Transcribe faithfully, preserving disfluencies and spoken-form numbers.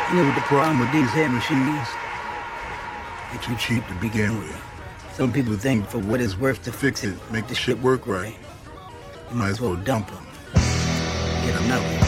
You know what the problem with these head machines? They're too cheap to begin with. Some people think for what it's worth to fix it, make the shit work right, you might as well dump them. Get another one.